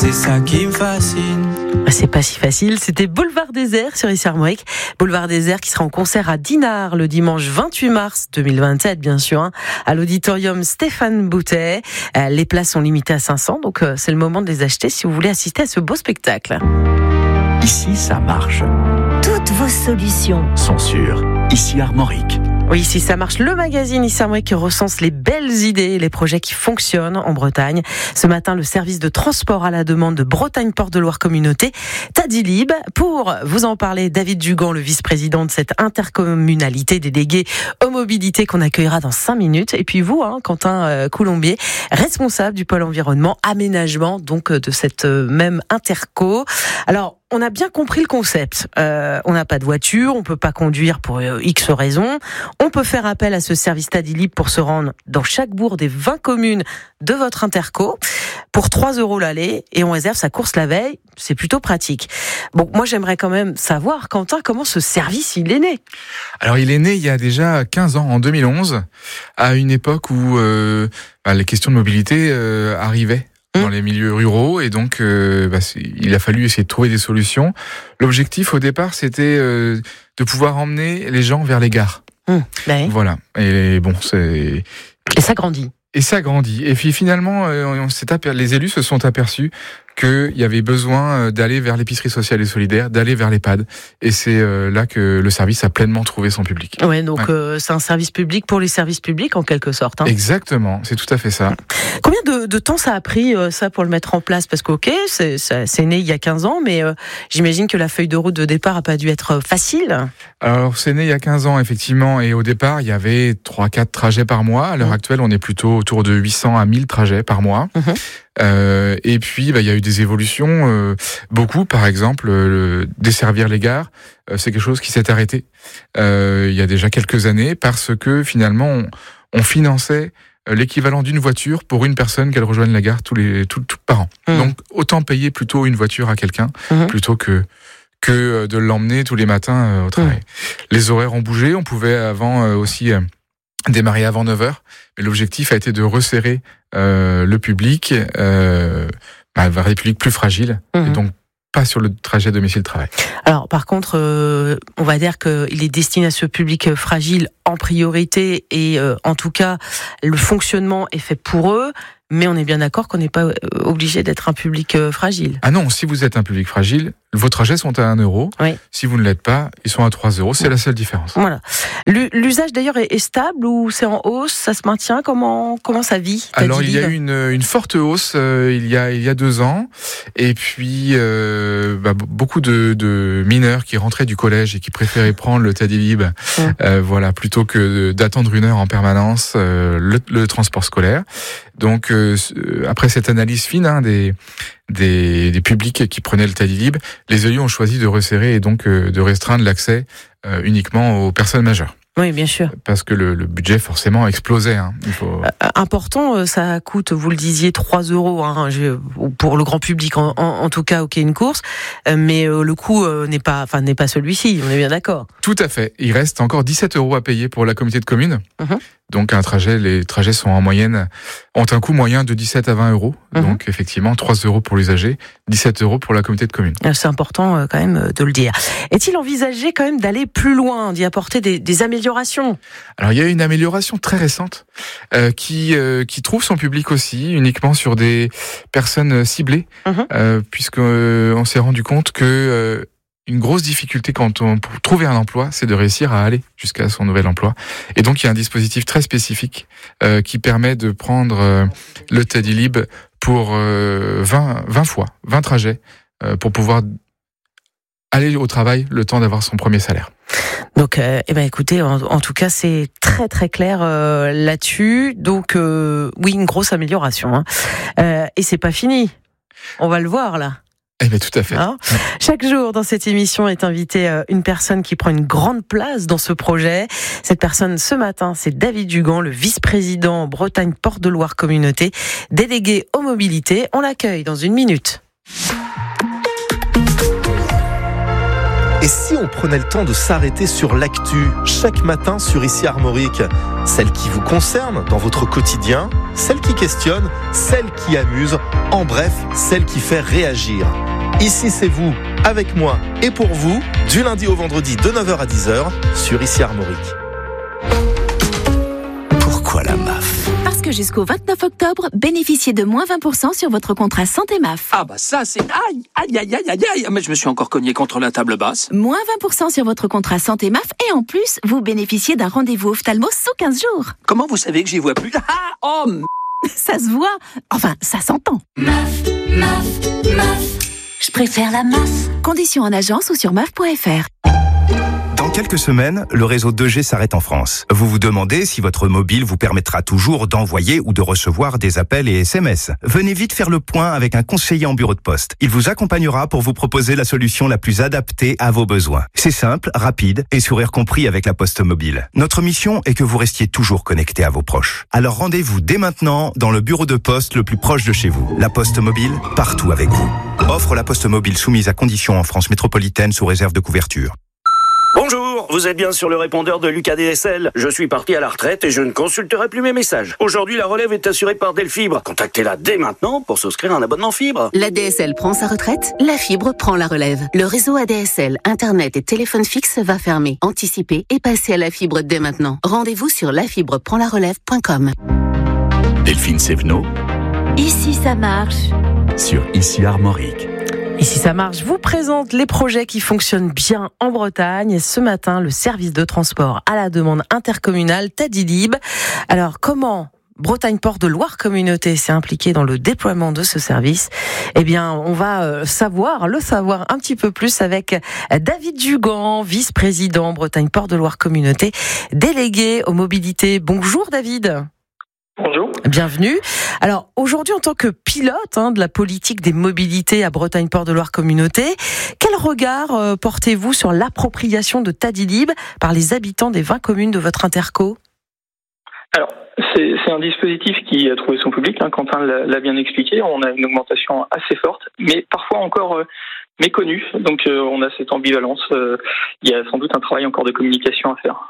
c'est ça qui me fascine. C'est pas si facile, c'était Boulevard Désert sur Ici Armorique. Boulevard Désert qui sera en concert à Dinard le dimanche 28 mars 2027, bien sûr, à l'auditorium Stéphane Boutet. Les places sont limitées à 500, donc c'est le moment de les acheter si vous voulez assister à ce beau spectacle. Ici, ça marche. Toutes vos solutions Sont sur Ici Armorique. Oui, si ça marche, le magazine Ici Armorique qui recense les belles idées et les projets qui fonctionnent en Bretagne. Ce matin, le service de transport à la demande de Bretagne Porte de Loire Communauté, Tadilib. Pour vous en parler, David Dugan, le vice-président de cette intercommunalité déléguée aux mobilités qu'on accueillera dans 5 minutes. Et puis vous, Quentin Coulombier, responsable du pôle environnement, aménagement, donc de cette même interco. Alors, on a bien compris le concept. On n'a pas de voiture, on peut pas conduire pour X raisons. On peut faire appel à ce service Tadilib pour se rendre dans chaque bourg des 20 communes de votre interco pour 3 € l'aller et on réserve sa course la veille. C'est plutôt pratique. Bon, moi j'aimerais quand même savoir, Quentin, comment ce service il est né. Alors il est né il y a déjà 15 ans, en 2011, à une époque où les questions de mobilité arrivaient dans les milieux ruraux et donc il a fallu essayer de trouver des solutions. L'objectif au départ c'était de pouvoir emmener les gens vers les gares. Ben. Voilà. Et bon, Et ça grandit. Et ça grandit. Et puis finalement, les élus se sont aperçus qu'il y avait besoin d'aller vers l'épicerie sociale et solidaire, d'aller vers l'EHPAD. Et c'est là que le service a pleinement trouvé son public. Ouais, donc c'est un service public pour les services publics en quelque sorte. Exactement, c'est tout à fait ça. Combien de temps ça a pris ça pour le mettre en place ? Parce que c'est né il y a 15 ans, mais j'imagine que la feuille de route de départ a pas dû être facile. Alors c'est né il y a 15 ans effectivement, et au départ il y avait 3-4 trajets par mois. À l'heure actuelle on est plutôt autour de 800 à 1000 trajets par mois. Et puis il y a eu des évolutions, beaucoup par exemple desservir les gares, c'est quelque chose qui s'est arrêté il y a déjà quelques années parce que finalement on finançait l'équivalent d'une voiture pour une personne qu'elle rejoigne la gare tout par an. Donc autant payer plutôt une voiture à quelqu'un plutôt que de l'emmener tous les matins au travail. Les horaires ont bougé, on pouvait avant aussi démarrer avant 9h, mais l'objectif a été de resserrer le public vers des publics plus fragiles, et donc pas sur le trajet domicile-travail. Alors par contre, on va dire qu'il est destiné à ce public fragile en priorité, et en tout cas, le fonctionnement est fait pour eux, mais on est bien d'accord qu'on n'est pas obligé d'être un public fragile. Ah non, si vous êtes un public fragile, vos trajets sont à 1 €. Oui. Si vous ne l'êtes pas, ils sont à 3 €. C'est la seule différence. Voilà. L'usage d'ailleurs est stable ou c'est en hausse? Ça se maintient? Comment ça vit? Alors il y a eu une forte hausse il y a 2 ans. Et puis beaucoup de mineurs qui rentraient du collège et qui préféraient prendre le Tadilib plutôt que d'attendre 1 heure en permanence le transport scolaire. Donc après cette analyse fine des publics qui prenaient le Tadilib, les élus ont choisi de resserrer et donc de restreindre l'accès uniquement aux personnes majeures. Oui, bien sûr. Parce que le budget forcément explosait. Important, ça coûte, vous le disiez, 3 € pour le grand public, en tout cas, une course. Mais le coût n'est pas celui-ci. On est bien d'accord. Tout à fait. Il reste encore 17 € à payer pour la communauté de communes. Donc les trajets sont ont un coût moyen de 17 à 20 €. Donc effectivement 3 € pour l'usager, 17 € pour la communauté de communes. C'est important quand même de le dire. Est-il envisagé quand même d'aller plus loin, d'y apporter des améliorations ? Alors il y a une amélioration très récente qui trouve son public aussi uniquement sur des personnes ciblées, puisqu'on s'est rendu compte que une grosse difficulté pour trouver un emploi, c'est de réussir à aller jusqu'à son nouvel emploi. Et donc, il y a un dispositif très spécifique qui permet de prendre le Tadilib pour 20 trajets pour pouvoir aller au travail le temps d'avoir son premier salaire. Donc, écoutez, en tout cas, c'est très très clair là-dessus. Donc, oui, une grosse amélioration. Et c'est pas fini. On va le voir là. Eh bien, tout à fait. Chaque jour dans cette émission est invitée une personne qui prend une grande place dans ce projet. Cette personne, ce matin, c'est David Dugan, le vice-président Bretagne Porte de Loire Communauté, délégué aux mobilités. On l'accueille dans 1 minute. Et si on prenait le temps de s'arrêter sur l'actu chaque matin sur Ici Armorique, celle qui vous concerne dans votre quotidien, celle qui questionne, celle qui amuse, En bref, celle qui fait réagir. Ici c'est vous, avec moi et pour vous, du lundi au vendredi de 9h à 10h sur Ici Armorique. Pourquoi la MAF? Parce que jusqu'au 29 octobre, bénéficiez de moins 20% sur votre contrat santé MAF. Ah bah ça c'est... Aïe. Mais je me suis encore cogné contre la table basse. Moins 20% sur votre contrat santé MAF et en plus, vous bénéficiez d'un rendez-vous ophtalmo sous 15 jours. Comment vous savez que j'y vois plus? Ça se voit. Enfin, ça s'entend. MAF. Je préfère la MAF. Conditions en agence ou sur maf.fr. Dans quelques semaines, le réseau 2G s'arrête en France. Vous vous demandez si votre mobile vous permettra toujours d'envoyer ou de recevoir des appels et SMS. Venez vite faire le point avec un conseiller en bureau de poste. Il vous accompagnera pour vous proposer la solution la plus adaptée à vos besoins. C'est simple, rapide et sourire compris avec la Poste Mobile. Notre mission est que vous restiez toujours connecté à vos proches. Alors rendez-vous dès maintenant dans le bureau de poste le plus proche de chez vous. La Poste Mobile, partout avec vous. Offre la Poste Mobile soumise à conditions en France métropolitaine sous réserve de couverture. Bonjour, vous êtes bien sur le répondeur de Lucas DSL. Je suis parti à la retraite et je ne consulterai plus mes messages. Aujourd'hui, la relève est assurée par Delfibre. Contactez-la dès maintenant pour souscrire un abonnement fibre. La DSL prend sa retraite, la fibre prend la relève. Le réseau ADSL, Internet et téléphone fixe va fermer. Anticipez et passez à la fibre dès maintenant. Rendez-vous sur lafibreprendlarelève.com. Delphine Sévenot Ici ça marche. sur Ici Armorique. Ici ça marche, vous présente les projets qui fonctionnent bien en Bretagne. Et ce matin, le service de transport à la demande intercommunale Tadilib. Alors comment Bretagne Port de Loire Communauté s'est impliqué dans le déploiement de ce service? Eh bien, on va le savoir un petit peu plus avec David Dugan, vice-président Bretagne Port de Loire Communauté, délégué aux mobilités. Bonjour David. Bonjour. Bienvenue. Alors aujourd'hui, en tant que pilote de la politique des mobilités à Bretagne Port de Loire Communauté, quel regard portez-vous sur l'appropriation de Tadilib par les habitants des 20 communes de votre interco? Alors, c'est un dispositif qui a trouvé son public, Quentin l'a bien expliqué. On a une augmentation assez forte, mais parfois encore méconnue. Donc on a cette ambivalence. Il y a sans doute un travail encore de communication à faire.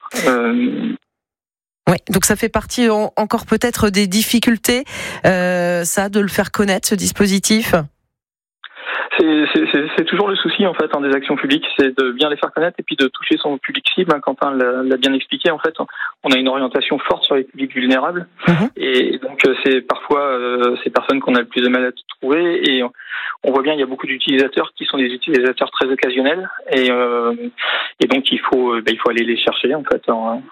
Oui, donc ça fait partie encore peut-être des difficultés, de le faire connaître, ce dispositif. C'est toujours le souci en fait des actions publiques, c'est de bien les faire connaître et puis de toucher son public cible. Quentin l'a bien expliqué. En fait, on a une orientation forte sur les publics vulnérables, et donc c'est parfois ces personnes qu'on a le plus de mal à trouver. Et on voit bien, il y a beaucoup d'utilisateurs qui sont des utilisateurs très occasionnels, et donc il faut aller les chercher en fait